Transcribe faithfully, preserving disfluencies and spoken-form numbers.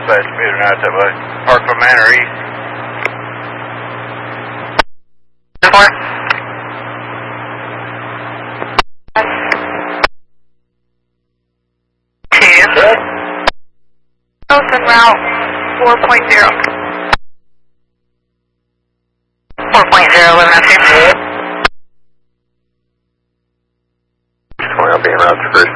Fast speeder out that way. Parkville Manor East. Four. Two. Open route four point zero. four point zero, eleven oh two. twenty, I'll be en route to first